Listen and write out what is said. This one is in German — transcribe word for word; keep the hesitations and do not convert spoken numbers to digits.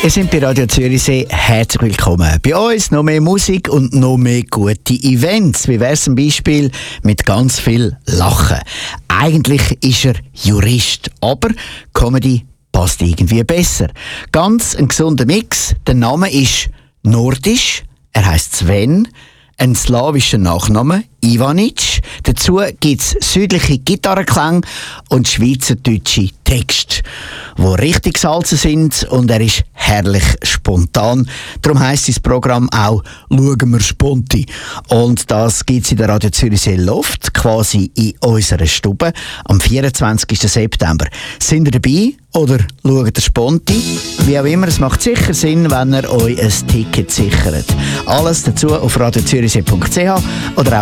Ihr seid bei Radio Zürichsee. Herzlich willkommen. Bei uns noch mehr Musik und noch mehr gute Events. Wie wäre es zum Beispiel mit ganz viel Lachen? Eigentlich ist er Jurist, aber Comedy passt irgendwie besser. Ganz ein gesunder Mix. Der Name ist nordisch. Er heisst Sven. Ein slawischer Nachname, Ivanic. Dazu gibt es südliche Gitarrenklänge und schweizerdeutsche Texte, die richtig salzen sind, und er ist herrlich spontan. Darum heisst das Programm auch «Schauen wir Sponti». Und das gibt es in der Radio Zürichsee Loft, quasi in unserer Stube, am vierundzwanzigsten September. Sind ihr dabei oder schaut ihr Sponti? Wie auch immer, es macht sicher Sinn, wenn ihr euch ein Ticket sichert. Alles dazu auf radio zürichsee punkt c h oder